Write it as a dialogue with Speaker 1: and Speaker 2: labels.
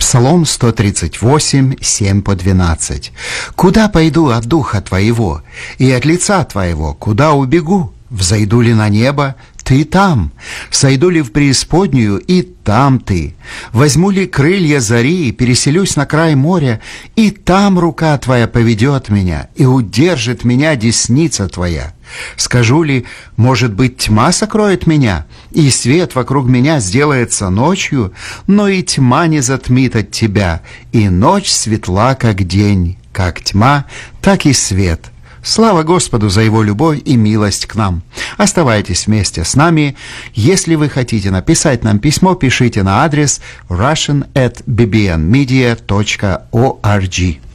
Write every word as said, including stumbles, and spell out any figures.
Speaker 1: Псалом сто тридцать восемь, семь по двенадцать. «Куда пойду от духа Твоего, и от лица Твоего, куда убегу? Взойду ли на небо? Ты там. Сойду ли в преисподнюю? И там Ты. Возьму ли крылья зари и переселюсь на край моря? И там рука Твоя поведет меня, и удержит меня десница Твоя. Скажу ли, может быть, тьма сокроет меня, и свет вокруг меня сделается ночью, но и тьма не затмит от Тебя, и ночь светла, как день, как тьма, так и свет». Слава Господу за Его любовь и милость к нам. Оставайтесь вместе с нами. Если вы хотите написать нам письмо, пишите на адрес russian at b b n media dot org.